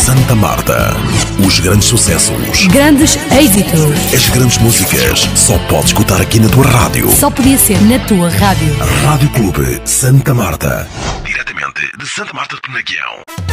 Santa Marta. Os grandes sucessos, grandes êxitos, as grandes músicas, só podes escutar aqui na tua rádio. só podia ser na tua rádio. Rádio Clube Santa Marta. Diretamente de Santa Marta de Penaguião.